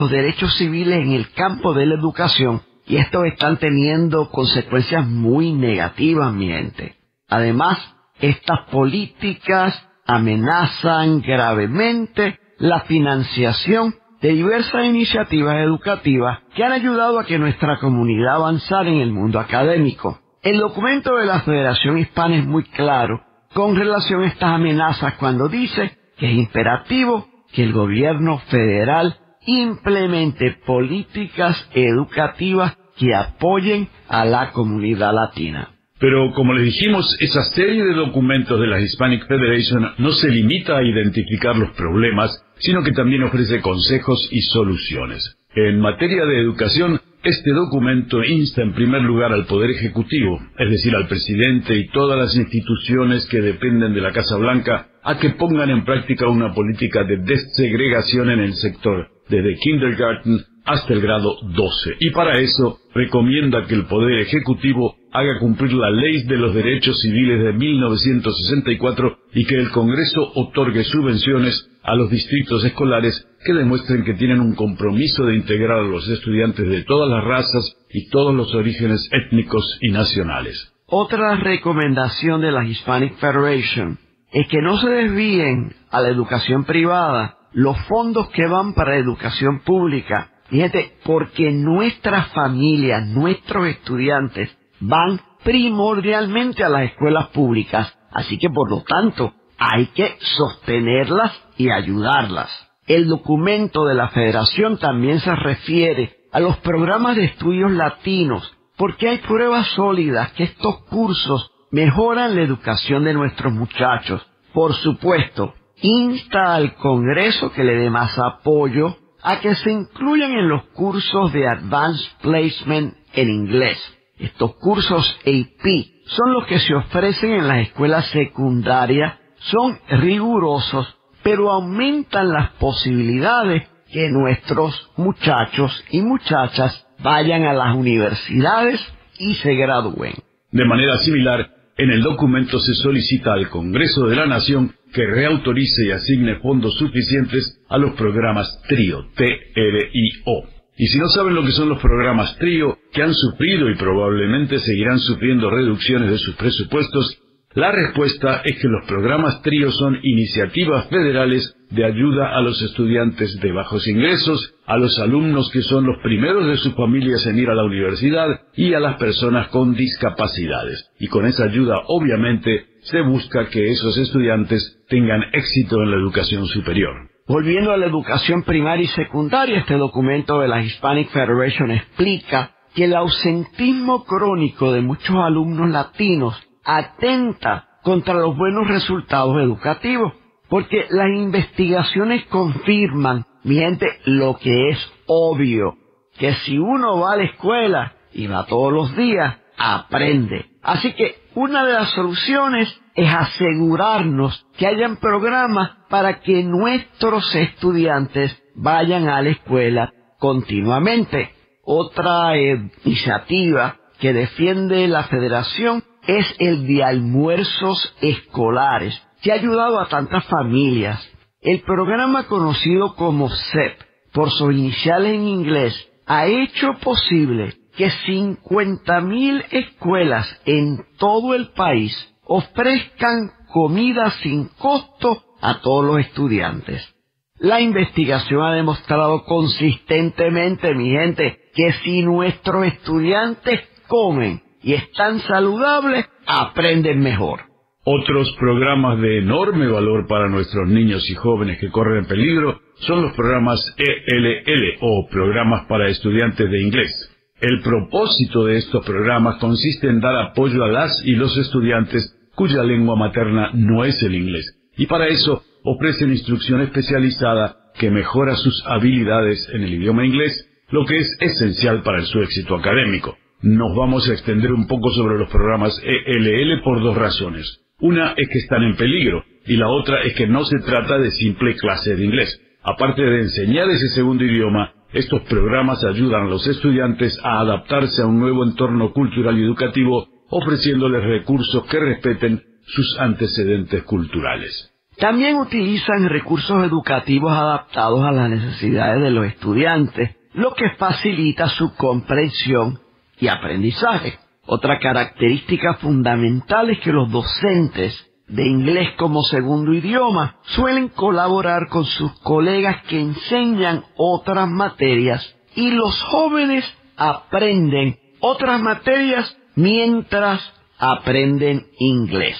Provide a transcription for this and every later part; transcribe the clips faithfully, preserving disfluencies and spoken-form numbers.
los derechos civiles en el campo de la educación, y estos están teniendo consecuencias muy negativas, mi gente. Además, estas políticas amenazan gravemente la financiación de diversas iniciativas educativas que han ayudado a que nuestra comunidad avanzara en el mundo académico. El documento de la Federación Hispana es muy claro con relación a estas amenazas cuando dice que es imperativo que el gobierno federal implemente políticas educativas que apoyen a la comunidad latina. Pero, como les dijimos, esa serie de documentos de la Hispanic Federation no se limita a identificar los problemas, sino que también ofrece consejos y soluciones. En materia de educación, este documento insta en primer lugar al Poder Ejecutivo, es decir, al presidente y todas las instituciones que dependen de la Casa Blanca, a que pongan en práctica una política de desegregación en el sector, desde kindergarten hasta el grado doce. Y para eso, recomienda que el Poder Ejecutivo haga cumplir la Ley de los Derechos Civiles de mil novecientos sesenta y cuatro y que el Congreso otorgue subvenciones a los distritos escolares que demuestren que tienen un compromiso de integrar a los estudiantes de todas las razas y todos los orígenes étnicos y nacionales. Otra recomendación de la Hispanic Federation es que no se desvíen a la educación privada los fondos que van para la educación pública. Fíjate, porque nuestras familias, nuestros estudiantes van primordialmente a las escuelas públicas, así que por lo tanto hay que sostenerlas y ayudarlas. El documento de la Federación también se refiere a los programas de estudios latinos, porque hay pruebas sólidas que estos cursos mejoran la educación de nuestros muchachos. Por supuesto, insta al Congreso que le dé más apoyo a que se incluyan en los cursos de Advanced Placement en inglés. Estos cursos A P son los que se ofrecen en las escuelas secundarias, son rigurosos, pero aumentan las posibilidades que nuestros muchachos y muchachas vayan a las universidades y se gradúen. De manera similar, en el documento se solicita al Congreso de la Nación que reautorice y asigne fondos suficientes a los programas TRIO, T R I O. Y si no saben lo que son los programas TRIO, que han sufrido y probablemente seguirán sufriendo reducciones de sus presupuestos, la respuesta es que los programas TRIO son iniciativas federales de ayuda a los estudiantes de bajos ingresos, a los alumnos que son los primeros de sus familias en ir a la universidad y a las personas con discapacidades. Y con esa ayuda, obviamente, se busca que esos estudiantes tengan éxito en la educación superior. Volviendo a la educación primaria y secundaria, este documento de la Hispanic Federation explica que el ausentismo crónico de muchos alumnos latinos atenta contra los buenos resultados educativos, porque las investigaciones confirman, mi gente, lo que es obvio, que si uno va a la escuela y va todos los días, aprende. Así que una de las soluciones es asegurarnos que hayan programas para que nuestros estudiantes vayan a la escuela continuamente. Otra eh, iniciativa que defiende la Federación es el de almuerzos escolares, que ha ayudado a tantas familias. El programa conocido como S E P, por sus iniciales en inglés, ha hecho posible que cincuenta mil escuelas en todo el país ofrezcan comida sin costo a todos los estudiantes. La investigación ha demostrado consistentemente, mi gente, que si nuestros estudiantes comen y están saludables, aprenden mejor. Otros programas de enorme valor para nuestros niños y jóvenes que corren peligro son los programas E L L o programas para estudiantes de inglés. El propósito de estos programas consiste en dar apoyo a las y los estudiantes cuya lengua materna no es el inglés, y para eso ofrecen instrucción especializada que mejora sus habilidades en el idioma inglés, lo que es esencial para su éxito académico. Nos vamos a extender un poco sobre los programas E L L por dos razones. Una es que están en peligro, y la otra es que no se trata de simple clase de inglés. Aparte de enseñar ese segundo idioma, estos programas ayudan a los estudiantes a adaptarse a un nuevo entorno cultural y educativo, ofreciéndoles recursos que respeten sus antecedentes culturales. También utilizan recursos educativos adaptados a las necesidades de los estudiantes, lo que facilita su comprensión y aprendizaje. Otra característica fundamental es que los docentes de inglés como segundo idioma suelen colaborar con sus colegas que enseñan otras materias y los jóvenes aprenden otras materias mientras aprenden inglés.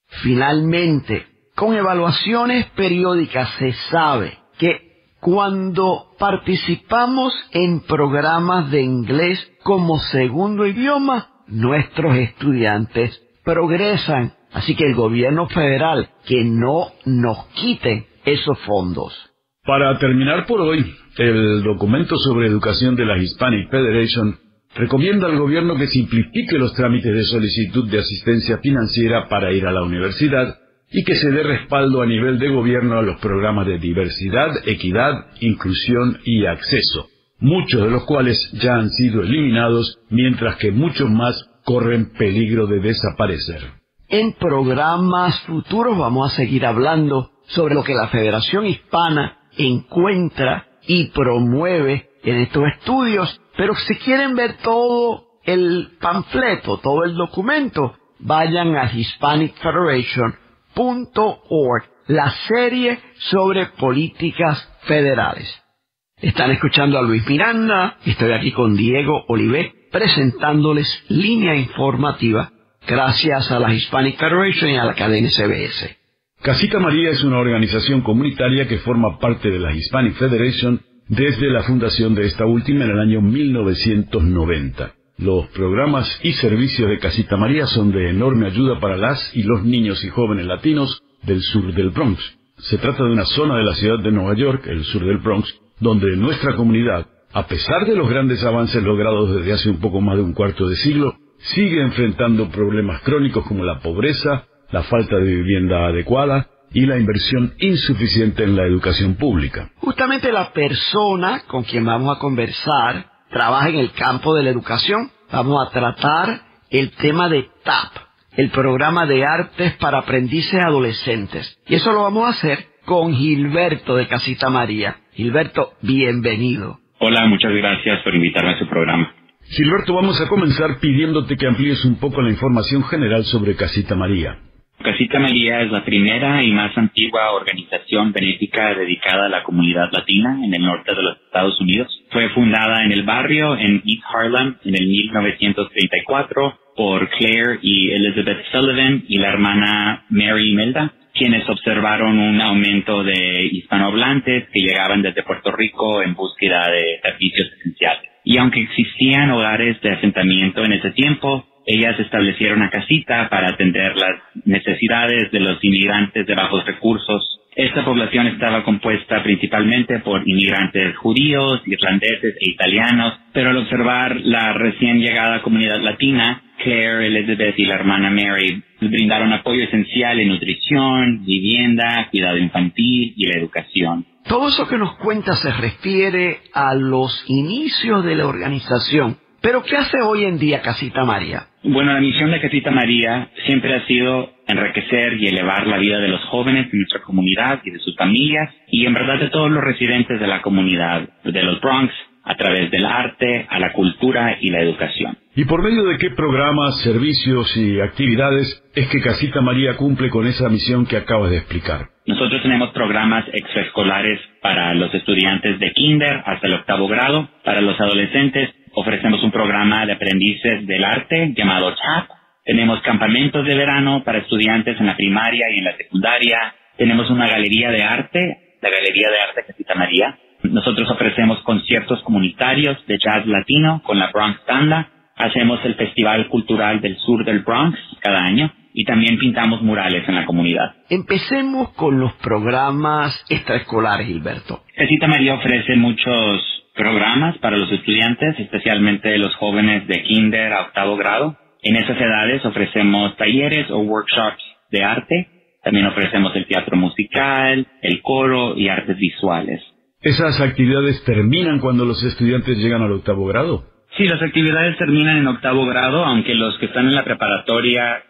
Finalmente, con evaluaciones periódicas se sabe que cuando participamos en programas de inglés como segundo idioma, nuestros estudiantes progresan. Así que el gobierno federal que no nos quite esos fondos. Para terminar por hoy, el documento sobre educación de la Hispanic Federation recomienda al gobierno que simplifique los trámites de solicitud de asistencia financiera para ir a la universidad y que se dé respaldo a nivel de gobierno a los programas de diversidad, equidad, inclusión y acceso, muchos de los cuales ya han sido eliminados, mientras que muchos más corren peligro de desaparecer. En programas futuros vamos a seguir hablando sobre lo que la Federación Hispana encuentra y promueve en estos estudios, pero si quieren ver todo el panfleto, todo el documento, vayan a hispanic federation punto org, la serie sobre políticas federales. Están escuchando a Luis Miranda, estoy aquí con Diego Olivet presentándoles Línea Informativa, gracias a la Hispanic Federation y a la cadena C B S. Casita María es una organización comunitaria que forma parte de la Hispanic Federation desde la fundación de esta última en el año mil novecientos noventa. Los programas y servicios de Casita María son de enorme ayuda para las y los niños y jóvenes latinos del sur del Bronx. Se trata de una zona de la ciudad de Nueva York, el sur del Bronx, donde nuestra comunidad, a pesar de los grandes avances logrados desde hace un poco más de un cuarto de siglo, sigue enfrentando problemas crónicos como la pobreza, la falta de vivienda adecuada y la inversión insuficiente en la educación pública. Justamente la persona con quien vamos a conversar trabaja en el campo de la educación. Vamos a tratar el tema de T A P, el programa de artes para aprendices adolescentes. Y eso lo vamos a hacer con Gilberto de Casita María. Gilberto, bienvenido. Hola, muchas gracias por invitarme a su programa. Gilberto, vamos a comenzar pidiéndote que amplíes un poco la información general sobre Casita María. Casita María es la primera y más antigua organización benéfica dedicada a la comunidad latina en el norte de los Estados Unidos. Fue fundada en el barrio en East Harlem en el mil novecientos treinta y cuatro por Claire y Elizabeth Sullivan y la hermana Mary Imelda, quienes observaron un aumento de hispanohablantes que llegaban desde Puerto Rico en búsqueda de servicios esenciales. Y aunque existían hogares de asentamiento en ese tiempo, ellas establecieron una casita para atender las necesidades de los inmigrantes de bajos recursos. Esta población estaba compuesta principalmente por inmigrantes judíos, irlandeses e italianos, pero al observar la recién llegada comunidad latina, Claire, Elizabeth y la hermana Mary brindaron apoyo esencial en nutrición, vivienda, cuidado infantil y la educación. Todo eso que nos cuenta se refiere a los inicios de la organización. ¿Pero qué hace hoy en día Casita María? Bueno, la misión de Casita María siempre ha sido enriquecer y elevar la vida de los jóvenes de nuestra comunidad y de sus familias, y en verdad de todos los residentes de la comunidad de los Bronx, a través del arte, a la cultura y la educación. ¿Y por medio de qué programas, servicios y actividades es que Casita María cumple con esa misión que acabas de explicar? Nosotros tenemos programas extraescolares para los estudiantes de kinder hasta el octavo grado. Para los adolescentes ofrecemos un programa de aprendices del arte llamado T A P. Tenemos campamentos de verano para estudiantes en la primaria y en la secundaria. Tenemos una galería de arte, la Galería de Arte Casita María. Nosotros ofrecemos conciertos comunitarios de jazz latino con la Bronx Tanda. Hacemos el Festival Cultural del Sur del Bronx cada año y también pintamos murales en la comunidad. Empecemos con los programas extraescolares, Gilberto. Casita María ofrece muchos programas para los estudiantes, especialmente los jóvenes de kinder a octavo grado. En esas edades ofrecemos talleres o workshops de arte. También ofrecemos el teatro musical, el coro y artes visuales. ¿Esas actividades terminan cuando los estudiantes llegan al octavo grado? Sí, las actividades terminan en octavo grado, aunque los que están en la preparatoria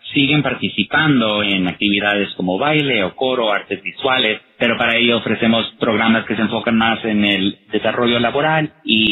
siguen participando en actividades como baile o coro, artes visuales, pero para ello ofrecemos programas que se enfocan más en el desarrollo laboral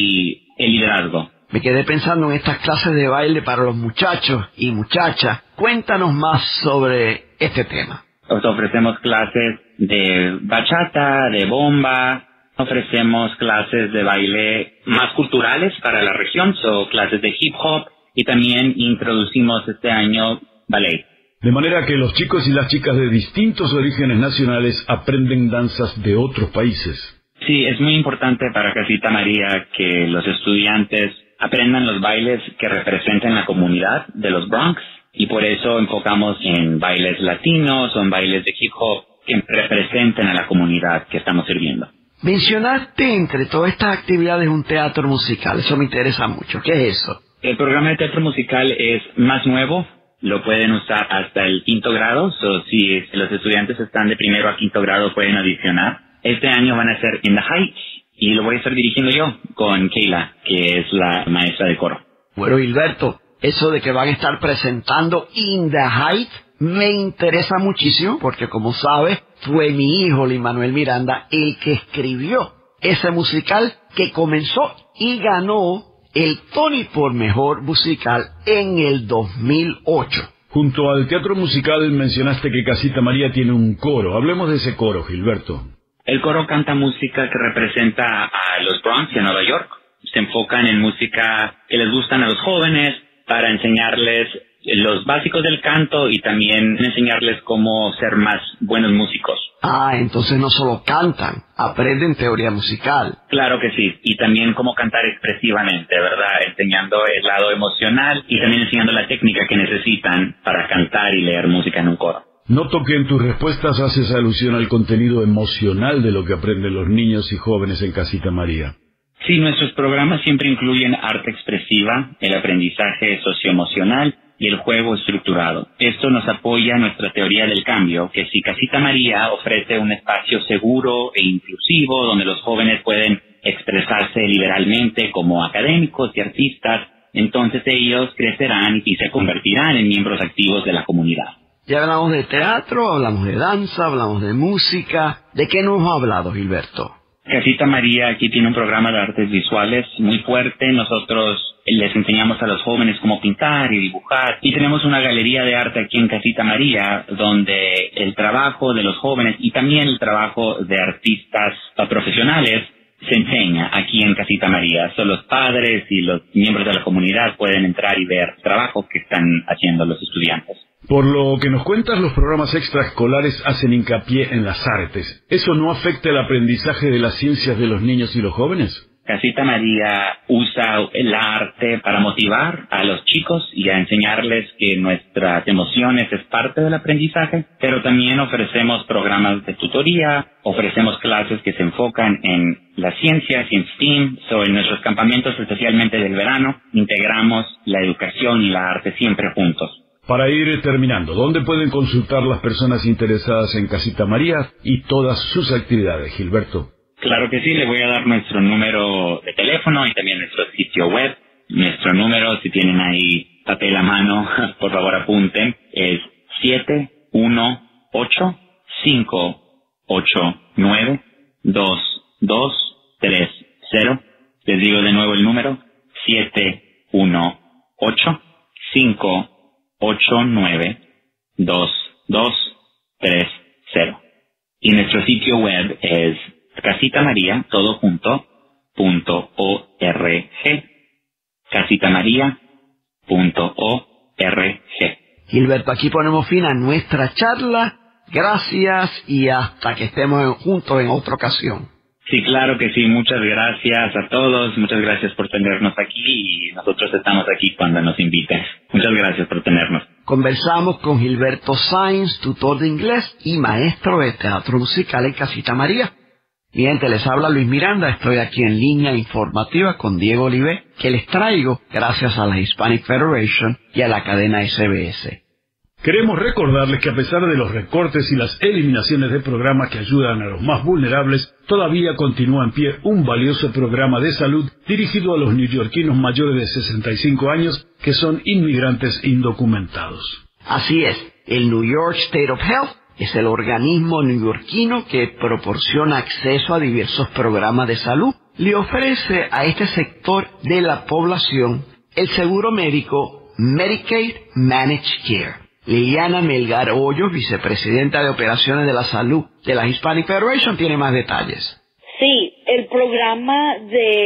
y el liderazgo. Me quedé pensando en estas clases de baile para los muchachos y muchachas. Cuéntanos más sobre este tema. Os ofrecemos clases de bachata, de bomba, ofrecemos clases de baile más culturales para la región, son clases de hip hop, y también introducimos este año ballet. De manera que los chicos y las chicas de distintos orígenes nacionales aprenden danzas de otros países. Sí, es muy importante para Casita María que los estudiantes aprendan los bailes que representen la comunidad de los Bronx, y por eso enfocamos en bailes latinos o en bailes de hip hop que representen a la comunidad que estamos sirviendo. Mencionaste entre todas estas actividades un teatro musical, eso me interesa mucho. ¿Qué es eso? El programa de teatro musical es más nuevo, lo pueden usar hasta el quinto grado, so si los estudiantes están de primero a quinto grado pueden adicionar. Este año van a ser In the Heights y lo voy a estar dirigiendo yo con Keila, que es la maestra de coro. Bueno, Gilberto, eso de que van a estar presentando In the Heights me interesa muchísimo porque, como sabes, fue mi hijo, Lin-Manuel Miranda, el que escribió ese musical que comenzó y ganó el Tony por Mejor Musical en el dos mil ocho. Junto al teatro musical mencionaste que Casita María tiene un coro. Hablemos de ese coro, Gilberto. El coro canta música que representa a los Bronx de Nueva York. Se enfocan en música que les gustan a los jóvenes para enseñarles los básicos del canto y también enseñarles cómo ser más buenos músicos. Ah, entonces no solo cantan, aprenden teoría musical. Claro que sí, y también cómo cantar expresivamente, ¿verdad? Enseñando el lado emocional y también enseñando la técnica que necesitan para cantar y leer música en un coro. Noto que en tus respuestas haces alusión al contenido emocional de lo que aprenden los niños y jóvenes en Casita María. Sí, nuestros programas siempre incluyen arte expresiva, el aprendizaje socioemocional y el juego estructurado. Esto nos apoya en nuestra teoría del cambio, que si Casita María ofrece un espacio seguro e inclusivo donde los jóvenes pueden expresarse liberalmente como académicos y artistas, entonces ellos crecerán y se convertirán en miembros activos de la comunidad. Ya hablamos de teatro, hablamos de danza, hablamos de música. ¿De qué nos ha hablado, Gilberto? Casita María aquí tiene un programa de artes visuales muy fuerte. Nosotros les enseñamos a los jóvenes cómo pintar y dibujar. Y tenemos una galería de arte aquí en Casita María, donde el trabajo de los jóvenes y también el trabajo de artistas profesionales se enseña aquí en Casita María. Son los padres y los miembros de la comunidad pueden entrar y ver trabajos que están haciendo los estudiantes. Por lo que nos cuentas, los programas extraescolares hacen hincapié en las artes. ¿Eso no afecta el aprendizaje de las ciencias de los niños y los jóvenes? Casita María usa el arte para motivar a los chicos y a enseñarles que nuestras emociones es parte del aprendizaje, pero también ofrecemos programas de tutoría, ofrecemos clases que se enfocan en las ciencias y en STEAM. So, en nuestros campamentos, especialmente del verano, integramos la educación y la arte siempre juntos. Para ir terminando, ¿dónde pueden consultar las personas interesadas en Casita María y todas sus actividades, Gilberto? Claro que sí, le voy a dar nuestro número de teléfono y también nuestro sitio web. Nuestro número, si tienen ahí papel a mano, por favor apunten, es siete uno ocho, cinco ocho nueve, dos dos tres cero. Les digo de nuevo el número, siete uno ocho, cinco ocho nueve, dos dos tres cero. Y nuestro sitio web es Casita María, todo junto, punto org. Casita María punto org. Gilberto, aquí ponemos fin a nuestra charla. Gracias y hasta que estemos en, juntos en otra ocasión. Sí, claro que sí. Muchas gracias a todos. Muchas gracias por tenernos aquí y nosotros estamos aquí cuando nos inviten. Muchas gracias por tenernos. Conversamos con Gilberto Sainz, tutor de inglés y maestro de teatro musical en Casita María. Mi gente, les habla Luis Miranda. Estoy aquí en línea informativa con Diego Olivé, que les traigo gracias a la Hispanic Federation y a la cadena S B S. Queremos recordarles que a pesar de los recortes y las eliminaciones de programas que ayudan a los más vulnerables, todavía continúa en pie un valioso programa de salud dirigido a los neoyorquinos mayores de sesenta y cinco años que son inmigrantes indocumentados. Así es, el New York State of Health es el organismo neoyorquino que proporciona acceso a diversos programas de salud. Le ofrece a este sector de la población el seguro médico Medicaid Managed Care. Liliana Melgar Hoyos, vicepresidenta de Operaciones de la Salud de la Hispanic Federation, tiene más detalles. Sí, el programa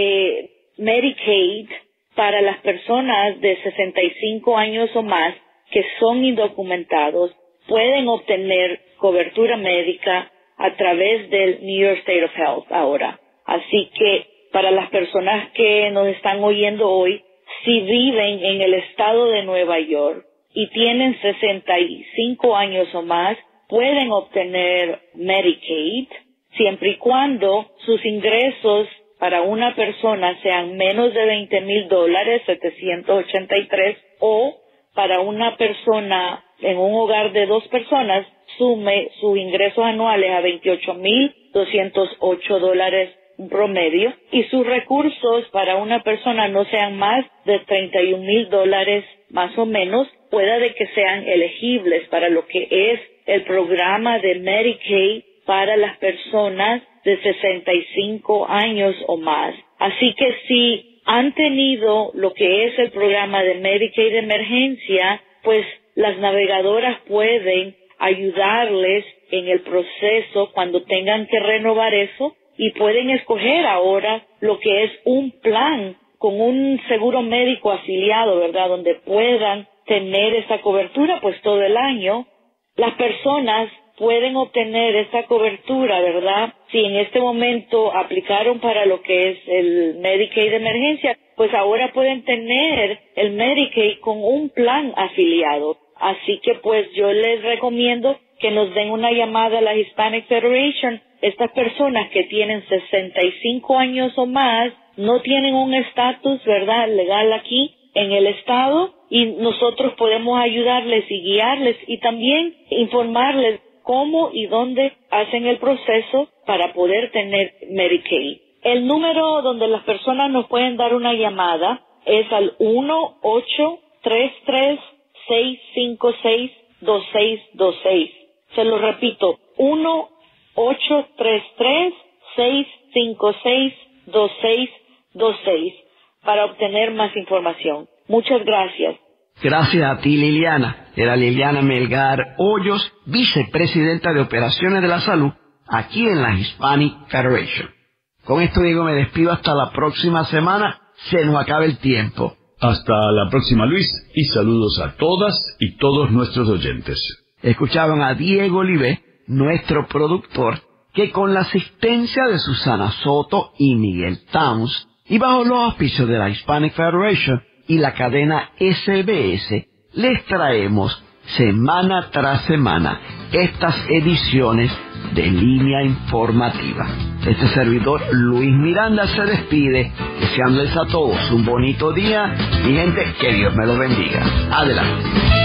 de Medicaid para las personas de sesenta y cinco años o más que son indocumentados pueden obtener cobertura médica a través del New York State of Health ahora. Así que para las personas que nos están oyendo hoy, si viven en el estado de Nueva York y tienen sesenta y cinco años o más, pueden obtener Medicaid siempre y cuando sus ingresos para una persona sean menos de veinte mil dólares, setecientos ochenta y tres, o para una persona en un hogar de dos personas, sume sus ingresos anuales a veintiocho mil doscientos ocho dólares promedio, y sus recursos para una persona no sean más de treinta y un mil dólares más o menos, pueda de que sean elegibles para lo que es el programa de Medicaid para las personas de sesenta y cinco años o más. Así que si han tenido lo que es el programa de Medicaid de emergencia, pues las navegadoras pueden ayudarles en el proceso cuando tengan que renovar eso, y pueden escoger ahora lo que es un plan con un seguro médico afiliado, ¿verdad?, donde puedan tener esa cobertura pues todo el año. Las personas pueden obtener esa cobertura, ¿verdad? Si en este momento aplicaron para lo que es el Medicaid de emergencia, pues ahora pueden tener el Medicaid con un plan afiliado. Así que pues yo les recomiendo que nos den una llamada a la Hispanic Federation. Estas personas que tienen sesenta y cinco años o más no tienen un estatus, ¿verdad?, legal aquí en el estado, y nosotros podemos ayudarles y guiarles y también informarles cómo y dónde hacen el proceso para poder tener Medicaid. El número donde las personas nos pueden dar una llamada es al uno ocho tres tres seis cinco seis dos seis dos seis. Se lo repito, uno ocho tres tres seis cinco seis dos seis dos seis para obtener más información. Muchas gracias. Gracias a ti, Liliana. Era Liliana Melgar Hoyos, vicepresidenta de Operaciones de la Salud, aquí en la Hispanic Federation. Con esto, Diego, me despido hasta la próxima semana. Se nos acaba el tiempo. Hasta la próxima, Luis, y saludos a todas y todos nuestros oyentes. Escuchaban a Diego Olivé, nuestro productor, que con la asistencia de Susana Soto y Miguel Towns, y bajo los auspicios de la Hispanic Federation y la cadena S B S, les traemos semana tras semana estas ediciones de Línea Informativa. Este servidor, Luis Miranda, se despide, deseándoles a todos un bonito día, y gente, que Dios me los bendiga. Adelante.